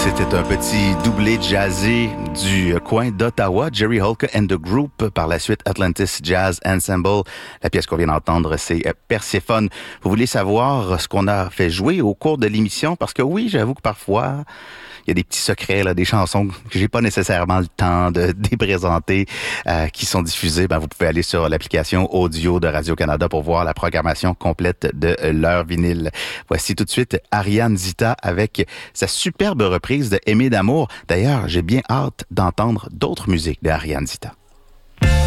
C'était un petit doublé jazzé du coin d'Ottawa, Jerry Holka and the Group, par la suite Atlantis Jazz Ensemble. La pièce qu'on vient d'entendre, c'est Perséphone. Vous voulez savoir ce qu'on a fait jouer au cours de l'émission? Parce que oui, j'avoue que parfois, il y a des petits secrets, là, des chansons que j'ai pas nécessairement le temps de présenter, qui sont diffusées. Ben, vous pouvez aller sur l'application audio de Radio-Canada pour voir la programmation complète de leur vinyle. Voici tout de suite Ariane Zita avec sa superbe reprise de Aimer d'amour. D'ailleurs, j'ai bien hâte d'entendre d'autres musiques d'Ariane Zita.